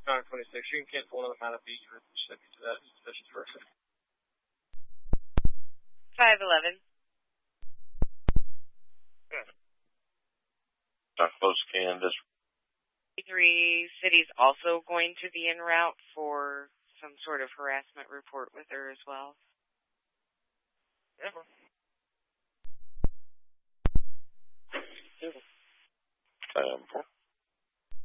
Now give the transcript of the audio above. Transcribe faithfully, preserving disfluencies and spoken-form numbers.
nine twenty-six. You can cancel one of them out of the unit. Send me to that session first. five eleven. Yeah. Not close, Candace. Three City's also going to be en route for some sort of harassment report with her as well. Yeah.